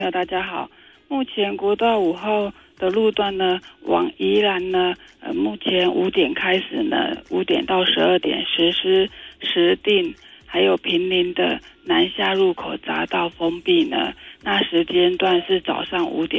大家好。目前国道5号的路段呢，往宜兰呢，目前5点开始呢，5点到12点实施石碇还有坪林的南下入口匝道封闭呢。那时间段是早上5点